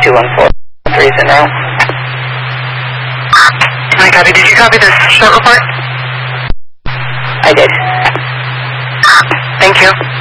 214 is en route. I copy. Did you copy this short report? I did. Thank you.